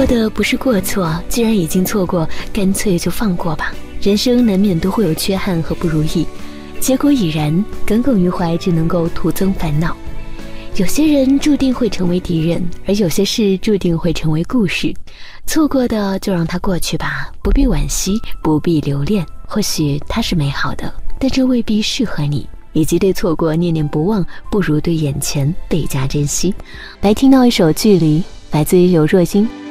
过的不是过错，既然已经错过，干脆就放过吧。人生难免都会有缺憾和不如意，结果已然，耿耿于怀只能够徒增烦恼。有些人注定会成为敌人，而有些事注定会成为故事。错过的就让它过去吧，不必惋惜，不必留恋。或许它是美好的，但这未必适合你。以及对错过念念不忘，不如对眼前倍加珍惜。来听到一首《距离》，来自于刘若英。